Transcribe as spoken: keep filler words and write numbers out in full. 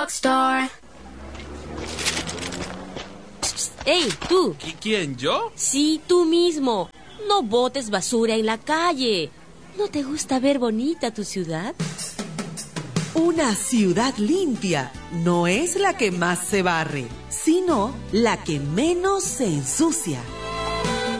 Drugstore. ¡Ey, tú! ¿Qui- ¿Quién, yo? Sí, tú mismo. No botes basura en la calle. ¿No te gusta ver bonita tu ciudad? Una ciudad limpia no es la que más se barre, sino la que menos se ensucia.